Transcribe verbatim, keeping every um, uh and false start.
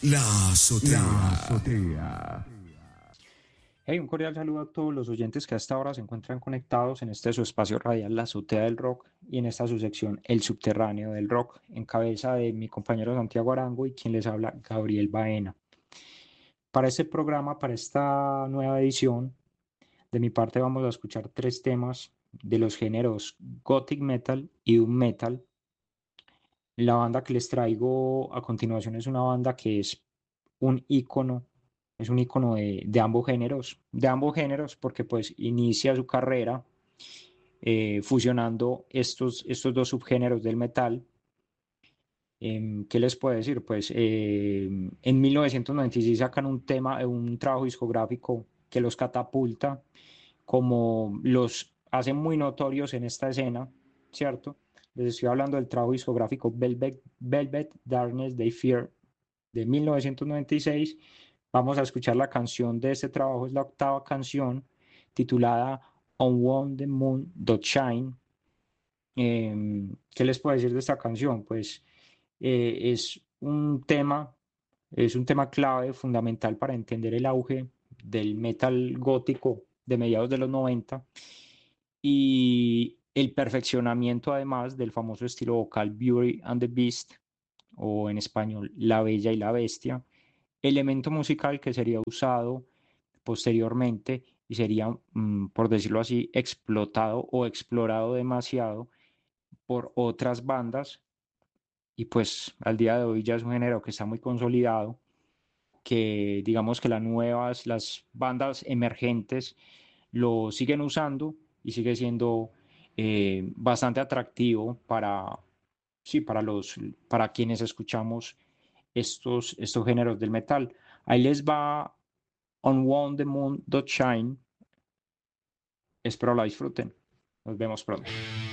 La azotea. La azotea. Hey, un cordial saludo a todos los oyentes que a esta hora se encuentran conectados en este su espacio radial La Azotea del Rock y en esta su sección El Subterráneo del Rock, en cabeza de mi compañero Santiago Arango y quien les habla, Gabriel Baena. Para este programa, para esta nueva edición, de mi parte vamos a escuchar tres temas de los géneros Gothic Metal y Doom Metal. La banda que les traigo a continuación es una banda que es un ícono, es un ícono de, de ambos géneros, de ambos géneros porque pues inicia su carrera eh, fusionando estos, estos dos subgéneros del metal. Em, ¿qué les puedo decir? Pues eh, en mil novecientos noventa y seis sacan un tema, un trabajo discográfico que los catapulta, como los hace muy notorios en esta escena, ¿cierto? Les estoy hablando del trabajo discográfico Velvet, Velvet Darkness They Fear de mil novecientos noventa y seis. Vamos a escuchar la canción de este trabajo, es la octava canción titulada On One the Moon Dot Shine. Eh, ¿qué les puedo decir de esta canción? Pues eh, es un tema, es un tema clave, fundamental para entender el auge del metal gótico de mediados de los noventa y el perfeccionamiento además del famoso estilo vocal Beauty and the Beast, o en español La Bella y la Bestia, elemento musical que sería usado posteriormente y sería, mm, por decirlo así, explotado o explorado demasiado por otras bandas y pues al día de hoy ya es un género que está muy consolidado, que digamos que las nuevas, las bandas emergentes lo siguen usando y sigue siendo eh, bastante atractivo para, sí, para los, para quienes escuchamos estos, estos géneros del metal. Ahí les va On One the Moon Dot Shine. Espero la disfruten. Nos vemos pronto.